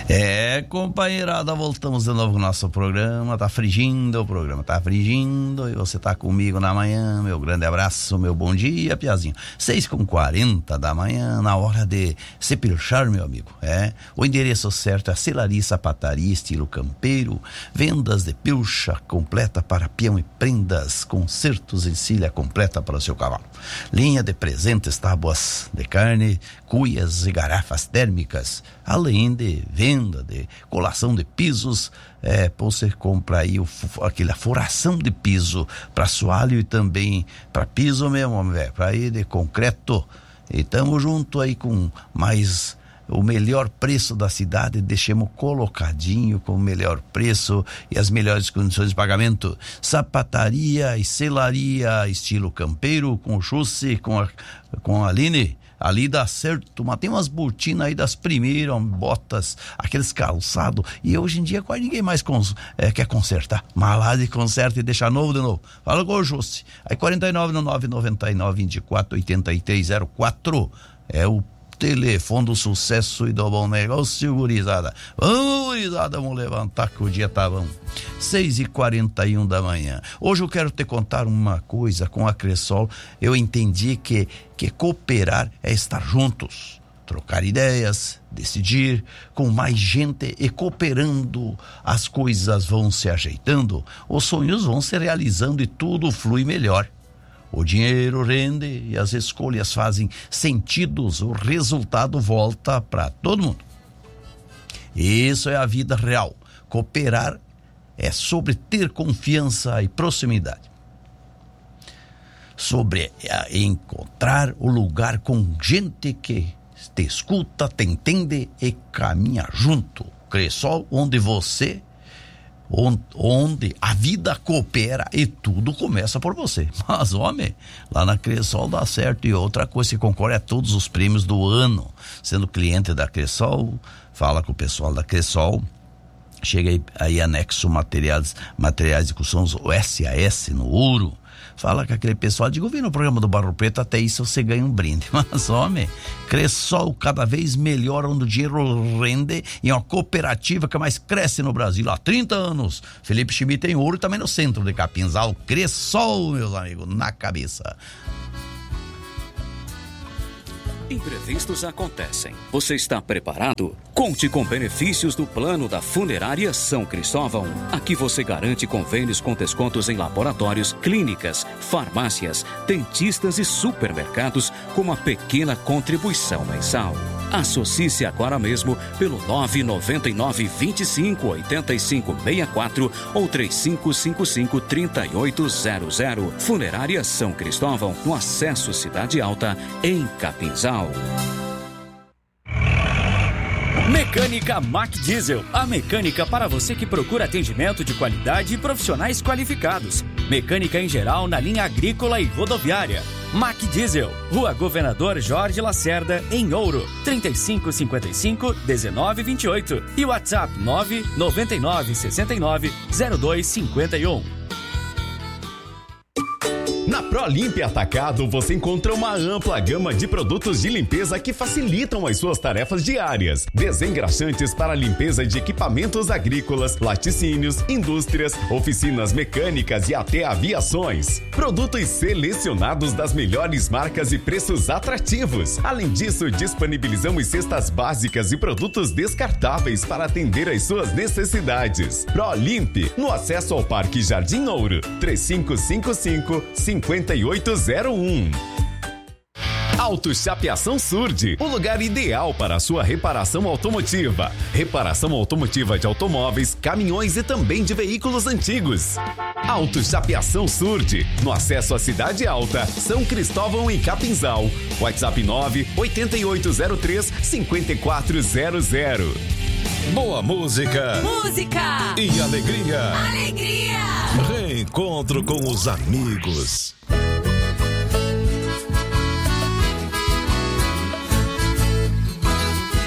Companheirada, voltamos de novo com o nosso programa. Tá frigindo, o programa tá frigindo e você tá comigo na manhã. Meu grande abraço, meu bom dia, Piazinho. 6h40 da manhã, na hora de se pilchar, meu amigo. O endereço certo é a Celaria Sapataria, estilo campeiro. Vendas de pilcha completa para peão e prendas, consertos em cilha completa para o seu cavalo. Linha de presentes, tábuas de carne, cuias e garrafas térmicas, além de venda de colação de pisos. Você compra aí aquela furação de piso para assoalho e também para piso mesmo, para ir de concreto. E estamos junto aí com mais o melhor preço da cidade, deixemos colocadinho com o melhor preço e as melhores condições de pagamento. Sapataria e Celaria estilo campeiro, com o Jusce, com a Aline. Ali dá certo, mas tem umas botinas aí das primeiras, botas, aqueles calçados, e hoje em dia quase ninguém mais quer consertar, mas lá de conserta e deixa novo de novo. Fala com o Jusce. Aí 49,999,24,8304 é o telefone do sucesso e do bom negócio, gurizada. Vamos, gurizada, vamos levantar que o dia tá bom. 6h41 da manhã. Hoje eu quero te contar uma coisa. Com a Cressol eu entendi que cooperar é estar juntos, trocar ideias, decidir com mais gente, e cooperando as coisas vão se ajeitando, os sonhos vão se realizando e tudo flui melhor. O dinheiro rende e as escolhas fazem sentidos, o resultado volta para todo mundo. Isso é a vida real. Cooperar é sobre ter confiança e proximidade. Sobre encontrar o lugar com gente que te escuta, te entende e caminha junto. Cressol, onde a vida coopera e tudo começa por você. Mas, homem, lá na Cressol dá certo. E outra coisa, se concorre a todos os prêmios do ano. Sendo cliente da Cressol, fala com o pessoal da Cressol. Chega aí anexo materiais de construção, o SAS no ouro. Fala com aquele pessoal, digo, vi no programa do Barro Preto, até isso você ganha um brinde. Mas, homem, Cressol cada vez melhor, onde o dinheiro rende, e é uma cooperativa que mais cresce no Brasil há 30 anos. Felipe Schmidt tem ouro também no centro de Capinzal. Cressol, meus amigos, na cabeça. Imprevistos acontecem. Você está preparado? Conte com benefícios do plano da Funerária São Cristóvão. Aqui você garante convênios com descontos em laboratórios, clínicas, farmácias, dentistas e supermercados com uma pequena contribuição mensal. Associe-se agora mesmo pelo 999-25-8564 ou 3555-3800. Funerária São Cristóvão, no Acesso Cidade Alta, em Capinzal. Mecânica Mac Diesel, a mecânica para você que procura atendimento de qualidade e profissionais qualificados. Mecânica em geral na linha agrícola e rodoviária. Mac Diesel, Rua Governador Jorge Lacerda, em Ouro, 3555-1928 e WhatsApp 999690251. Na ProLimp Atacado você encontra uma ampla gama de produtos de limpeza que facilitam as suas tarefas diárias. Desengraxantes para limpeza de equipamentos agrícolas, laticínios, indústrias, oficinas mecânicas e até aviações. Produtos selecionados das melhores marcas e preços atrativos. Além disso, disponibilizamos cestas básicas e produtos descartáveis para atender às suas necessidades. ProLimp, no acesso ao Parque Jardim Ouro, 3555-5801. Auto Chapeação Surdi, o lugar ideal para a sua reparação automotiva. Reparação automotiva de automóveis, caminhões e também de veículos antigos. Auto Chapeação Surdi, no acesso à Cidade Alta, São Cristóvão e Capinzal. WhatsApp 98803-5400. Boa música. Música. E alegria. Alegria. Reencontro com os amigos.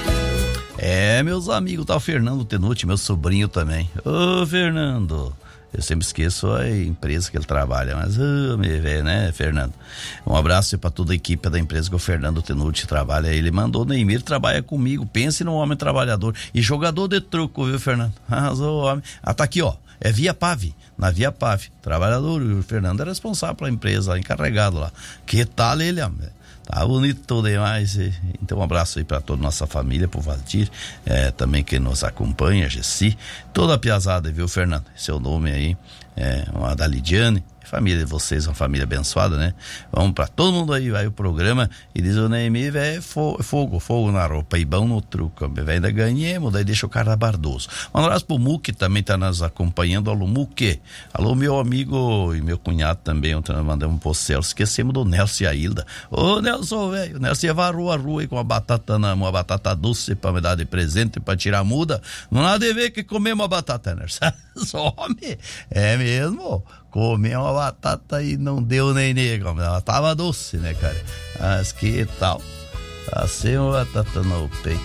Meus amigos, tá o Fernando Tenuti, meu sobrinho também. Ô, Fernando, Eu sempre esqueço a empresa que ele trabalha, mas me vê, né, Fernando? Um abraço para toda a equipe da empresa que o Fernando Tenucci trabalha. Ele mandou, Neymir trabalha comigo, pense num homem trabalhador e jogador de truco, viu, Fernando? Homem. Tá aqui, ó, é Via Pave, na Via Pave, trabalhador, e o Fernando é responsável pela empresa, encarregado lá. Que tal ele, homem? Tá bonito demais. Então um abraço aí para toda a nossa família, pro Valdir, também que nos acompanha, Gessi, toda a piazada, viu, Fernando? Seu nome aí, uma da Lidiane, família de vocês, uma família abençoada, né? Vamos pra todo mundo aí, vai o programa, e diz o Neymir, fogo na roupa e bom no truco, ainda ganhemos, daí deixa o cara bardoso. Um abraço pro Muque, também tá nos acompanhando. Alô, Muque, alô, meu amigo e meu cunhado também, ontem nós mandamos pro céu, esquecemos do Nelson e a Hilda. Ô, Nelson, velho, o Nelson varou a rua aí com uma batata doce pra me dar de presente, pra tirar a muda, não há de ver que comer uma batata, né? Só, homem, é mesmo, comer uma batata e não deu nem nego, ela tava doce, né, cara? Mas que tal? Tá sem uma batata no peito.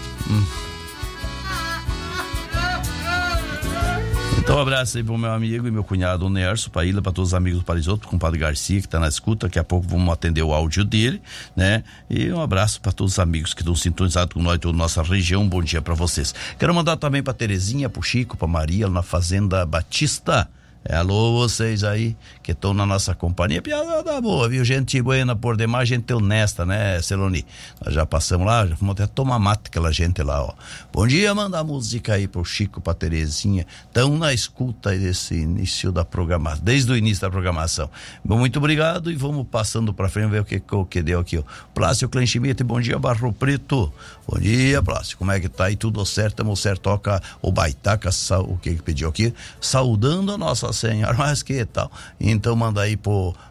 Então um abraço aí pro meu amigo e meu cunhado o Nerso, pra Ilha, pra todos os amigos do Parisoto, pro compadre Garcia que tá na escuta, daqui a pouco vamos atender o áudio dele, né? E um abraço pra todos os amigos que estão sintonizados com nós, toda a nossa região, um bom dia pra vocês. Quero mandar também pra Terezinha, pro Chico, pra Maria, na Fazenda Batista. Alô, vocês aí que estão na nossa companhia, piada boa, viu? Gente buena por demais, gente honesta, né, Celoni? Nós já passamos lá, já fomos até tomar mate aquela gente lá, ó. Bom dia, manda a música aí pro Chico, pra Terezinha, tão na escuta desse início da programação, desde o início da programação. Bom, muito obrigado e vamos passando pra frente, ver o que deu aqui, ó. Plácio Klein Schmidt, bom dia, Barro Preto. Bom dia, Plácio, como é que tá aí? Tudo certo? Tamo certo, toca o Baitaca, o que pediu aqui? Saudando a Nossa Senhora, mas que tal? Então manda aí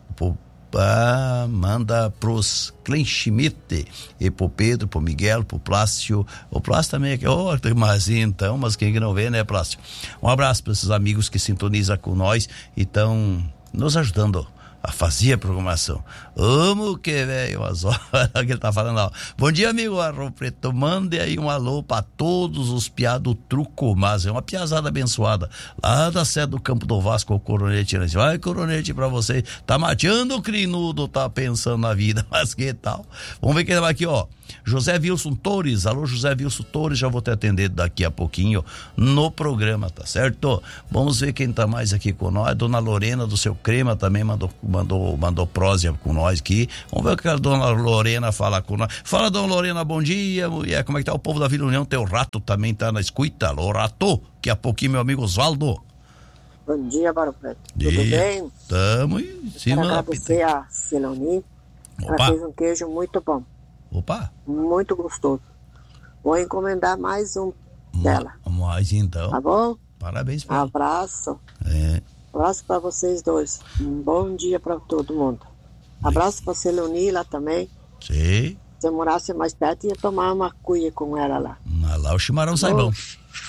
manda pros Klein Schmidt e pro Pedro, pro Miguel, pro Plácio. O Plácio também aqui, mas então, mas quem que não vê, né, Plácio? Um abraço para esses amigos que sintonizam com nós e estão nos ajudando a fazer a programação. Amo que, velho, as horas que ele tá falando, ó. Bom dia, amigo Arro Preto, mande aí um alô pra todos os piados truco, mas é uma piazada abençoada, lá da sede do Campo do Vasco, o Coronete, vai, Coronete, pra você, tá mateando o crinudo, tá pensando na vida, mas que tal? Vamos ver quem tá aqui, ó. José Wilson Torres, alô José Wilson Torres, já vou te atender daqui a pouquinho no programa, tá certo? Vamos ver quem tá mais aqui com nós. Dona Lorena do Seu Crema também mandou prosa com nós aqui. Vamos ver o que a Dona Lorena fala com nós. Fala, Dona Lorena, bom dia, mulher, como é que tá o povo da Vila União? Teu rato também tá na escuta, alô Rato, daqui a pouquinho meu amigo Osvaldo. Bom dia, Barro Preto, tudo bem? Tamo em cima. Quero agradecer a Celoni, ela fez um queijo muito bom. Opa! Muito gostoso. Vou encomendar mais um dela. Mais então. Tá bom? Parabéns. Abraço. Abraço para vocês dois. Um bom dia para todo mundo. Abraço para Celoni lá também. Sim. Se eu morasse mais perto, ia tomar uma cuia com ela lá. Lá o chimarrão sai bom.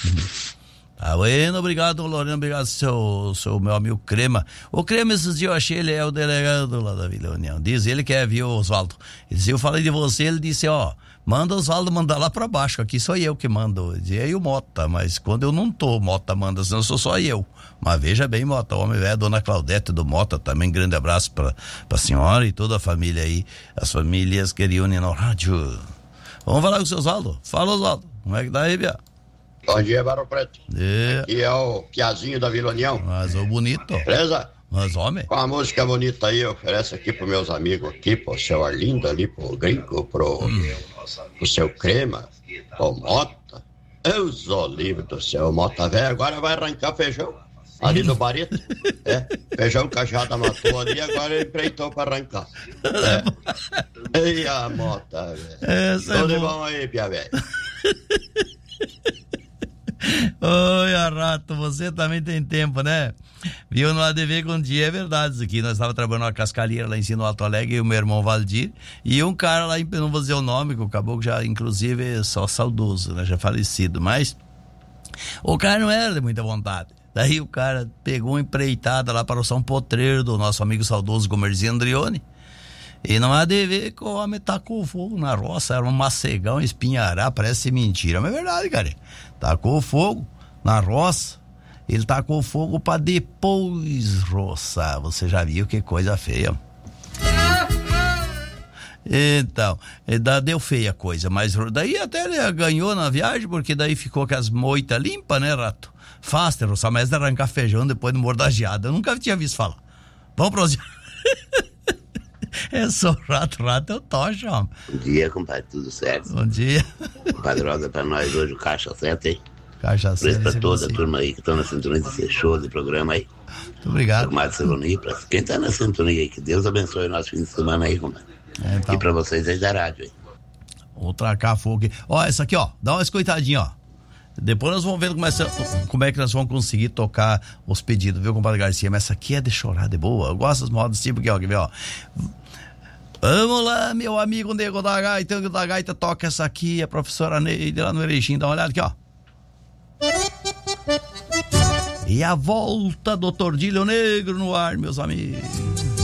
Tá bueno, obrigado, Lorena, obrigado, seu meu amigo Crema. O Crema, esses dias eu achei, ele é o delegado lá da Vila União. Diz ele que viu, Osvaldo. Ele disse, eu falei de você, ele disse, ó, manda o Osvaldo mandar lá pra baixo, aqui sou eu que mando. E aí o Mota, mas quando eu não tô, Mota manda, senão sou só eu. Mas veja bem, Mota, o homem velho, a dona Claudete do Mota, também grande abraço pra senhora e toda a família aí, as famílias que reúnem no rádio. Vamos falar com o seu Osvaldo? Fala, Osvaldo, como é que tá aí, Bia? Bom dia, Barro Preto. Aqui é o Piazinho da Vila União. Mas o bonito. Beleza? Mas homem. Com a música bonita aí, eu ofereço aqui pros meus amigos aqui, pro seu Arlindo ali, pro Gringo, pro seu Crema, pro Mota. Deus o livre do céu, Mota velho, agora vai arrancar feijão ali do Barito. Feijão cajada matou ali, agora ele empreitou pra arrancar. E a Mota, velho. Tudo bom aí, Pia velho? Oi, Rato, você também tem tempo, né? Viu no ADV com um dia, é verdade isso aqui. Nós estávamos trabalhando numa cascalheira lá em cima no Alto Alegre, e o meu irmão Valdir, e um cara lá, não vou dizer o nome, que o caboclo já, inclusive, é só saudoso, né? Já falecido, mas o cara não era de muita vontade. Daí o cara pegou uma empreitada lá para o São Potreiro do nosso amigo saudoso Gomerzinho Andrione. E não há de ver que o homem tacou fogo na roça, era um macegão, espinhará, parece mentira, mas é verdade, cara. Tacou fogo na roça Ele tacou fogo pra depois roçar. Você já viu que coisa feia. Então, deu feia a coisa, mas daí até ele ganhou na viagem, porque daí ficou com as moitas limpas, né, Rato? Fácil roçar, mas de arrancar feijão depois de mordageada. Eu nunca tinha visto falar. Vamos prosseguir. É só rato, eu tocho, homem. Bom dia, compadre, tudo certo? Bom dia. Compadre, roda pra nós hoje o Caixa 7, hein? Caixa 7. Pra toda a turma aí que estão na sintonia desse show de programa aí. Muito obrigado. Compadre Celoni, pra quem tá na sintonia aí, que Deus abençoe o nosso fim de semana aí, compadre. Então. E pra vocês aí da rádio aí. Vou tracar fogo aqui. Ó, essa aqui, ó, dá uma escoitadinha, ó. Depois nós vamos ver como é que nós vamos conseguir tocar os pedidos, viu, compadre Garcia? Mas essa aqui é de chorar, de boa. Eu gosto das modas tipo que, ó, quer ver, ó. Vamos lá, meu amigo Nego da Gaita. O Nego da Gaita toca essa aqui, a professora Neide lá no Erechim. Dá uma olhada aqui, ó. E a volta do Tordilho Negro no ar, meus amigos.